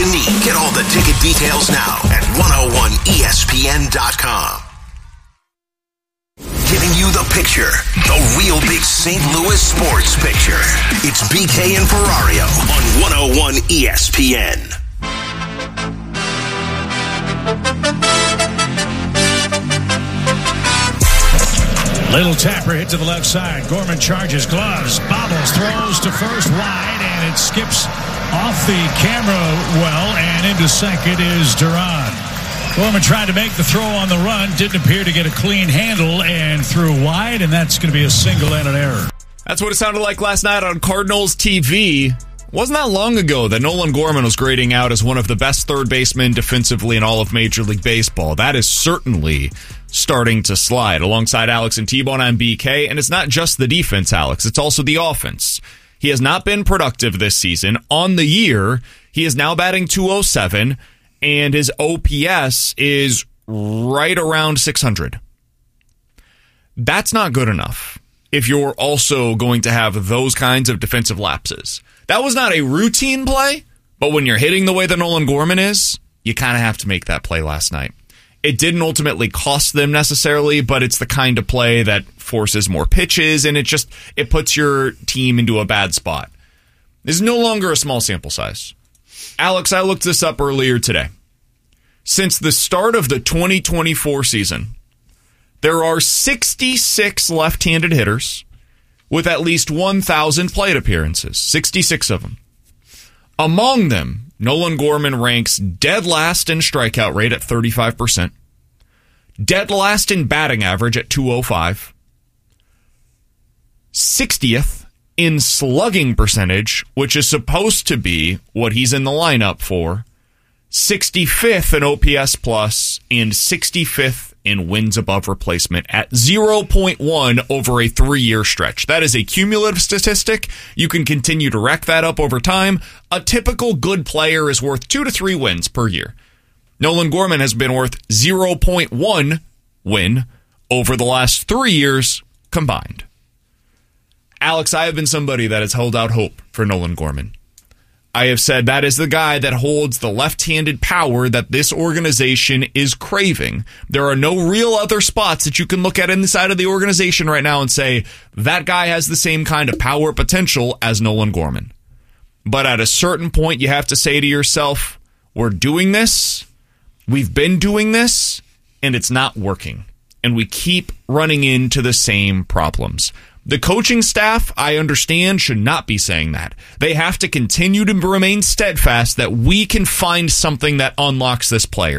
to need. Get all the ticket details now at 101ESPN.com. Giving you the picture, the real big St. Louis sports picture. It's BK and Ferrario on 101 ESPN. Little tapper hit to the left side. Gorman charges, gloves, bobbles, throws to first, wide, and it skips off the camera well, and into second is Duran. Gorman tried to make the throw on the run, didn't appear to get a clean handle, and threw wide, and that's going to be a single and an error. That's what it sounded like last night on Cardinals TV. It wasn't that long ago that Nolan Gorman was grading out as one of the best third basemen defensively in all of Major League Baseball. That is certainly starting to slide. Alongside Alex and T-Bone, I'm BK, and it's not just the defense, Alex. It's also the offense. He has not been productive this season. On the year, he is now batting .207, and his OPS is right around 600. That's not good enough if you're also going to have those kinds of defensive lapses. That was not a routine play, but when you're hitting the way that Nolan Gorman is, you kind of have to make that play last night. It didn't ultimately cost them necessarily, but it's the kind of play that forces more pitches, and it puts your team into a bad spot. This is no longer a small sample size. Alex, I looked this up earlier today. Since the start of the 2024 season, there are 66 left-handed hitters with at least 1,000 plate appearances. 66 of them. Among them, Nolan Gorman ranks dead last in strikeout rate at 35%, dead last in batting average at .205, 60th in slugging percentage, which is supposed to be what he's in the lineup for, 65th in OPS plus, and 65th in wins above replacement at 0.1 over a 3-year stretch. That is a cumulative statistic. You can continue to rack that up over time. A typical good player is worth 2 to 3 wins per year. Nolan Gorman has been worth 0.1 win over the last 3 years combined. Alex, I have been somebody that has held out hope for Nolan Gorman. I have said that is the guy that holds the left-handed power that this organization is craving. There are no real other spots that you can look at inside of the organization right now and say, that guy has the same kind of power potential as Nolan Gorman. But at a certain point, you have to say to yourself, we're doing this, we've been doing this, and it's not working. And we keep running into the same problems. The coaching staff, I understand, should not be saying that. They have to continue to remain steadfast that we can find something that unlocks this player.